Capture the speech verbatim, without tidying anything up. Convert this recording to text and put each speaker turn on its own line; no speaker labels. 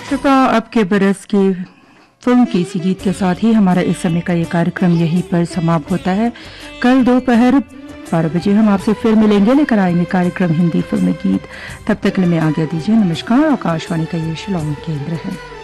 श्रोता, अब के बरस की फिल्म के इसी गीत के साथ ही हमारा इस समय का ये कार्यक्रम यहीं पर समाप्त होता है। कल दोपहर बारह बजे हम आपसे फिर मिलेंगे, लेकर आएंगे कार्यक्रम हिंदी फिल्मी गीत। तब तक के लिए मैं आज्ञा दीजिए। नमस्कार। आकाशवाणी का ये शिलांग केंद्र है।